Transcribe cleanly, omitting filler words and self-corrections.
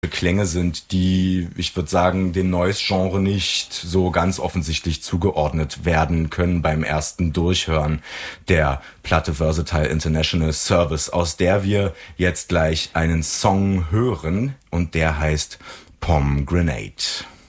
Klänge sind, die, ich würde sagen, dem Noise-Genre nicht so ganz offensichtlich zugeordnet werden können beim ersten Durchhören der Platte Versatile International Service, aus der wir jetzt gleich einen Song hören und der heißt Pomegranate.